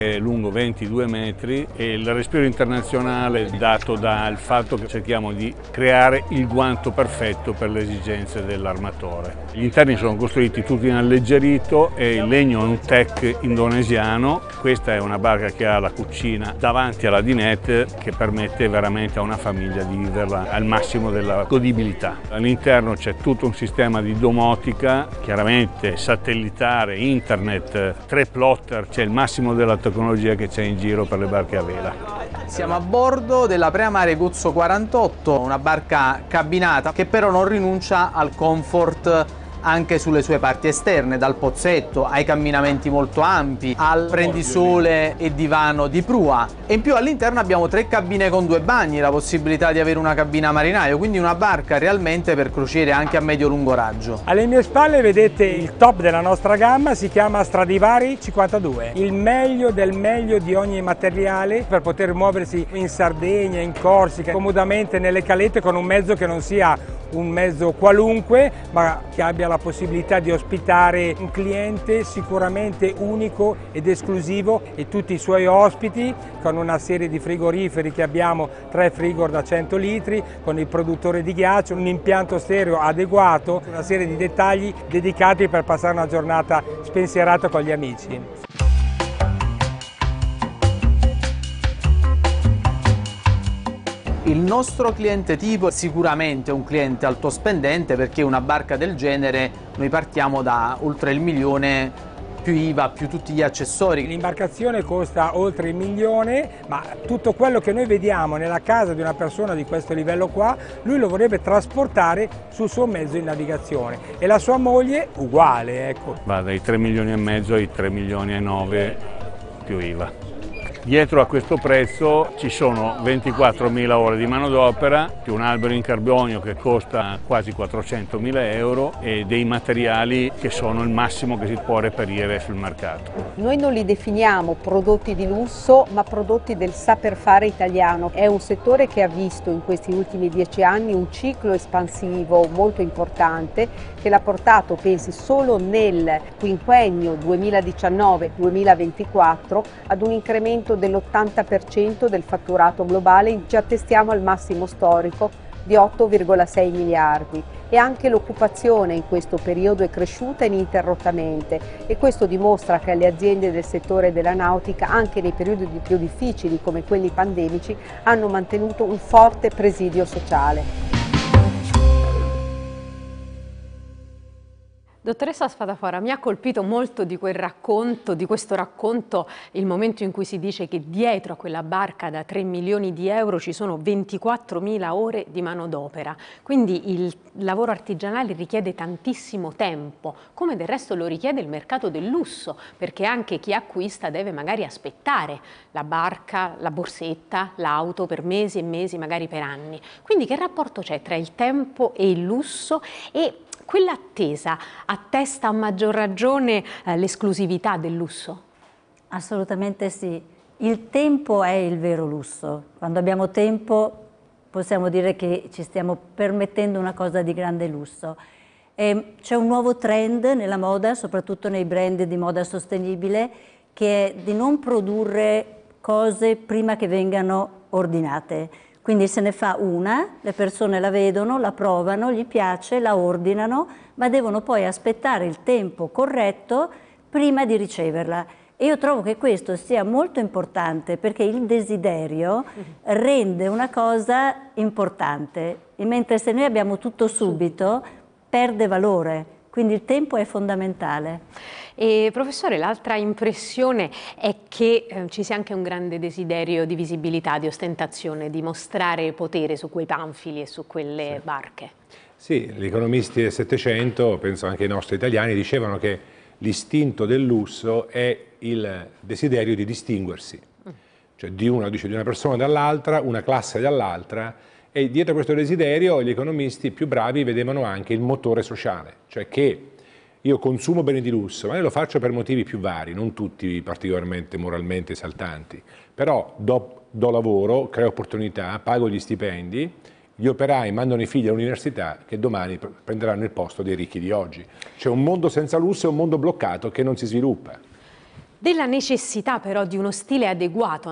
è lungo 22 metri e il respiro internazionale è dato dal fatto che cerchiamo di creare il guanto perfetto per le esigenze dell'armatore. Gli interni sono costruiti tutti in alleggerito e il legno è un teak indonesiano. Questa è una barca che ha la cucina davanti alla dinette che permette veramente a una famiglia di viverla al massimo della godibilità. All'interno c'è tutto un sistema di domotica, chiaramente satellitare, internet, 3 plotter, c'è il massimo della tecnologia che c'è in giro per le barche a vela. Siamo a bordo della Preamare Guzzo 48, una barca cabinata che però non rinuncia al comfort anche sulle sue parti esterne, dal pozzetto ai camminamenti molto ampi, al prendisole e divano di prua. E in più all'interno abbiamo 3 cabine con 2 bagni, la possibilità di avere una cabina marinaio, quindi una barca realmente per crociere anche a medio-lungo raggio. Alle mie spalle vedete il top della nostra gamma, si chiama Stradivari 52, il meglio del meglio di ogni materiale per poter muoversi in Sardegna, in Corsica, comodamente nelle calette con un mezzo che non sia un mezzo qualunque, ma che abbia la possibilità di ospitare un cliente sicuramente unico ed esclusivo e tutti i suoi ospiti, con una serie di frigoriferi che abbiamo, 3 frigor da 100 litri, con il produttore di ghiaccio, un impianto stereo adeguato, una serie di dettagli dedicati per passare una giornata spensierata con gli amici. Il nostro cliente tipo è sicuramente un cliente alto spendente, perché una barca del genere noi partiamo da oltre il milione più IVA, più tutti gli accessori. L'imbarcazione costa oltre il milione, ma tutto quello che noi vediamo nella casa di una persona di questo livello qua, lui lo vorrebbe trasportare sul suo mezzo di navigazione e la sua moglie uguale, ecco. Va dai 3 milioni e mezzo ai 3 milioni e 9 più IVA. Dietro a questo prezzo ci sono 24.000 ore di manodopera, più un albero in carbonio che costa quasi 400.000 euro e dei materiali che sono il massimo che si può reperire sul mercato. Noi non li definiamo prodotti di lusso, ma prodotti del saper fare italiano. È un settore che ha visto in questi ultimi 10 anni un ciclo espansivo molto importante che l'ha portato, pensi, solo nel quinquennio 2019-2024 ad un incremento dell'80% del fatturato globale, ci attestiamo al massimo storico di 8,6 miliardi e anche l'occupazione in questo periodo è cresciuta ininterrottamente e questo dimostra che le aziende del settore della nautica, anche nei periodi più difficili come quelli pandemici, hanno mantenuto un forte presidio sociale. Dottoressa Spadafora, mi ha colpito molto di quel racconto, di questo racconto, il momento in cui si dice che dietro a quella barca da 3 milioni di euro ci sono 24.000 ore di manodopera. Quindi il lavoro artigianale richiede tantissimo tempo, come del resto lo richiede il mercato del lusso, perché anche chi acquista deve magari aspettare la barca, la borsetta, l'auto per mesi e mesi, magari per anni. Quindi che rapporto c'è tra il tempo e il lusso e quell'attesa attesta a maggior ragione l'esclusività del lusso? Assolutamente sì. Il tempo è il vero lusso. Quando abbiamo tempo possiamo dire che ci stiamo permettendo una cosa di grande lusso. C'è un nuovo trend nella moda, soprattutto nei brand di moda sostenibile, che è di non produrre cose prima che vengano ordinate. Quindi se ne fa una, le persone la vedono, la provano, gli piace, la ordinano, ma devono poi aspettare il tempo corretto prima di riceverla. E io trovo che questo sia molto importante perché il desiderio rende una cosa importante, e mentre se noi abbiamo tutto subito perde valore, quindi il tempo è fondamentale. E professore, l'altra impressione è che ci sia anche un grande desiderio di visibilità, di ostentazione, di mostrare potere su quei panfili e su quelle barche. Sì, gli economisti del Settecento, penso anche i nostri italiani, dicevano che l'istinto del lusso è il desiderio di distinguersi, cioè di una persona dall'altra, una classe dall'altra, e dietro questo desiderio gli economisti più bravi vedevano anche il motore sociale, cioè che io consumo beni di lusso, ma io lo faccio per motivi più vari, non tutti particolarmente moralmente esaltanti, però do lavoro, creo opportunità, pago gli stipendi, gli operai mandano i figli all'università che domani prenderanno il posto dei ricchi di oggi. C'è un mondo senza lusso e un mondo bloccato che non si sviluppa. della necessità però di uno stile adeguato